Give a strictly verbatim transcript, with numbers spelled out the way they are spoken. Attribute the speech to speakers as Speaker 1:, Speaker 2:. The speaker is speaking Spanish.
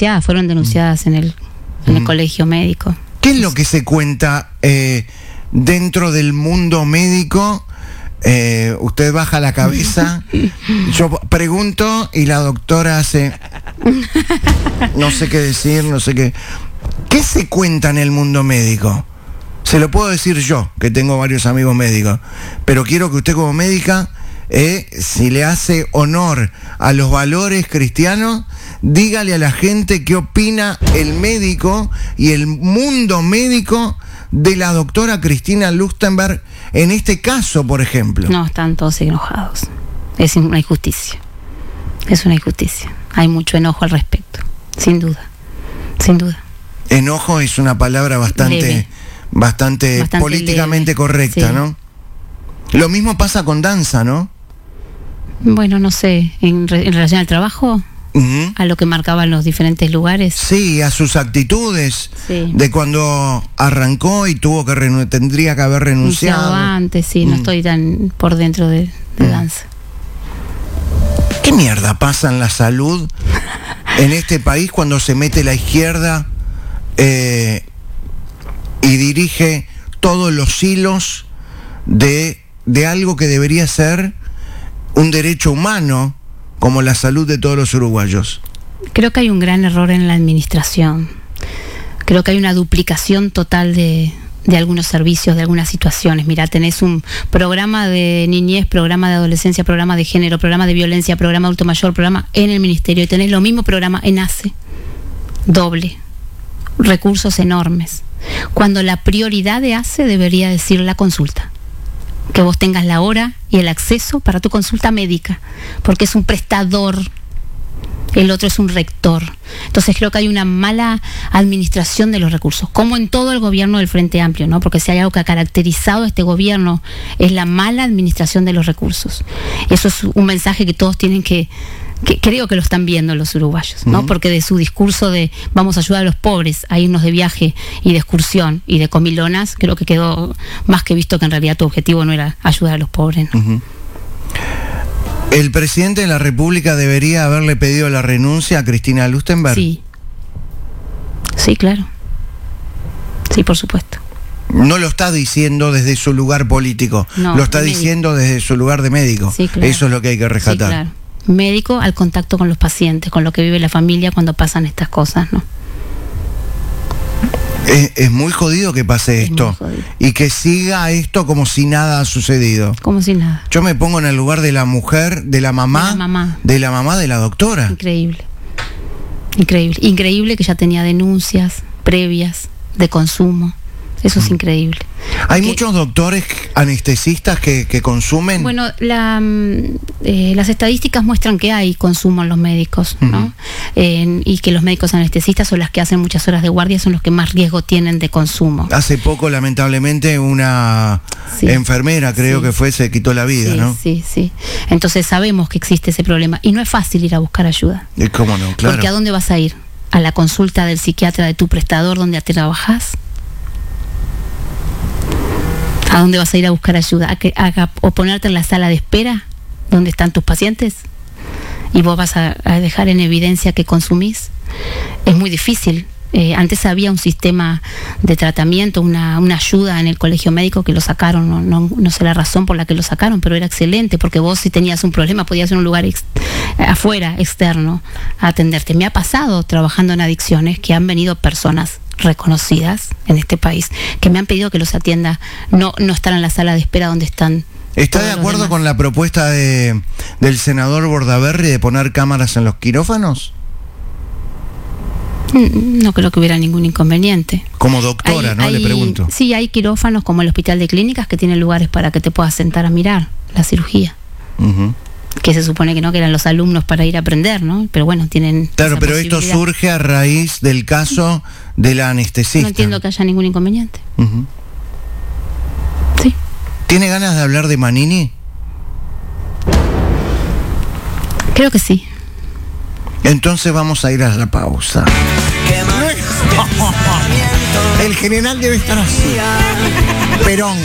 Speaker 1: denunciadas, fueron denunciadas en el, en el mm. colegio médico.
Speaker 2: ¿Qué es lo que se cuenta eh, dentro del mundo médico? Eh, usted baja la cabeza, yo pregunto y la doctora hace no sé qué decir, no sé qué. ¿Qué se cuenta en el mundo médico? Se lo puedo decir yo, que tengo varios amigos médicos, pero quiero que usted como médica, eh, si le hace honor a los valores cristianos, dígale a la gente qué opina el médico y el mundo médico de la doctora Cristina Lustenberg en este caso, por ejemplo.
Speaker 1: No, están todos enojados. Es una injusticia. Es una injusticia. Hay mucho enojo al respecto. Sin duda. Sin duda.
Speaker 2: Enojo es una palabra bastante, bastante, bastante políticamente leve. Correcta, sí. ¿No? Lo mismo pasa con danza, ¿no?
Speaker 1: Bueno, no sé. En, re, en relación al trabajo... Uh-huh. A lo que marcaban los diferentes lugares.
Speaker 2: Sí, a sus actitudes, sí. De cuando arrancó y tuvo que renu- tendría que haber renunciado
Speaker 1: antes, sí, uh-huh. No estoy tan por dentro de, de uh-huh. danza.
Speaker 2: ¿Qué mierda pasa en la salud en este país cuando se mete la izquierda eh, y dirige todos los hilos de, de algo que debería ser un derecho humano, como la salud de todos los uruguayos?
Speaker 1: Creo que hay un gran error en la administración. Creo que hay una duplicación total de, de algunos servicios, de algunas situaciones. Mirá, tenés un programa de niñez, programa de adolescencia, programa de género, programa de violencia, programa de adulto mayor, programa en el ministerio, y tenés lo mismo programa en A C E. Doble. Recursos enormes. Cuando la prioridad de A C E debería decir la consulta. Que vos tengas la hora y el acceso para tu consulta médica, porque es un prestador, el otro es un rector. Entonces creo que hay una mala administración de los recursos, como en todo el gobierno del Frente Amplio, ¿no? Porque si hay algo que ha caracterizado a este gobierno es la mala administración de los recursos. Eso es un mensaje que todos tienen que, que creo que lo están viendo los uruguayos, ¿no? Uh-huh. Porque de su discurso de vamos a ayudar a los pobres a irnos de viaje y de excursión y de comilonas, creo que quedó más que visto que en realidad tu objetivo no era ayudar a los pobres, ¿no? Uh-huh.
Speaker 2: ¿El presidente de la República debería haberle pedido la renuncia a Cristina Lustenberg?
Speaker 1: Sí. Sí, claro. Sí, por supuesto.
Speaker 2: No lo está diciendo desde su lugar político, no, lo está diciendo médico. Desde su lugar de médico.
Speaker 1: Sí, claro.
Speaker 2: Eso es lo que hay que rescatar.
Speaker 1: Sí, claro. Médico al contacto con los pacientes, con lo que vive la familia cuando pasan estas cosas, ¿no?
Speaker 2: Es, es muy jodido que pase es esto y que siga esto como si nada ha sucedido.
Speaker 1: Como si nada.
Speaker 2: Yo me pongo en el lugar de la mujer, de la mamá,
Speaker 1: de la mamá
Speaker 2: de la, mamá de la doctora.
Speaker 1: Increíble. Increíble. Increíble que ya tenía denuncias previas de consumo. Eso es increíble.
Speaker 2: ¿Hay Porque, muchos doctores anestesistas que, que consumen?
Speaker 1: Bueno, la, eh, las estadísticas muestran que hay consumo en los médicos, ¿no? Uh-huh. eh, y que los médicos anestesistas son las que hacen muchas horas de guardia, son los que más riesgo tienen de consumo.
Speaker 2: Hace poco, lamentablemente, una sí. enfermera, creo sí. que fue, se quitó la vida,
Speaker 1: sí,
Speaker 2: ¿no?
Speaker 1: Sí, sí. Entonces sabemos que existe ese problema y no es fácil ir a buscar ayuda.
Speaker 2: ¿Y cómo no? Claro.
Speaker 1: Porque ¿a dónde vas a ir? ¿A la consulta del psiquiatra de tu prestador donde te trabajás? ¿A dónde vas a ir a buscar ayuda? ¿A que, a, o ponerte en la sala de espera donde están tus pacientes? ¿Y vos vas a, a dejar en evidencia que consumís? Es muy difícil. Eh, antes había un sistema de tratamiento, una, una ayuda en el colegio médico que lo sacaron, no, no, no sé la razón por la que lo sacaron, pero era excelente, porque vos si tenías un problema podías ir a un lugar ex, afuera, externo, a atenderte. Me ha pasado trabajando en adicciones que han venido personas reconocidas en este país que me han pedido que los atienda, no, no estar en la sala de espera donde están.
Speaker 2: ¿Está de acuerdo con la propuesta de, del senador Bordaberry de poner cámaras en los quirófanos?
Speaker 1: No creo que hubiera ningún inconveniente.
Speaker 2: Como doctora,
Speaker 1: hay,
Speaker 2: ¿no?
Speaker 1: Hay,
Speaker 2: Le pregunto.
Speaker 1: Sí, hay quirófanos como el Hospital de Clínicas que tienen lugares para que te puedas sentar a mirar la cirugía. Uh-huh. Que se supone que no, que eran los alumnos para ir a aprender, ¿no? Pero bueno, tienen.
Speaker 2: Claro, pero esto surge a raíz del caso de la anestesista.
Speaker 1: No entiendo que haya ningún inconveniente.
Speaker 2: Uh-huh.
Speaker 1: Sí.
Speaker 2: ¿Tiene ganas de hablar de Manini?
Speaker 1: Creo que sí.
Speaker 2: Entonces vamos a ir a la pausa. El general debe estar así. Perón.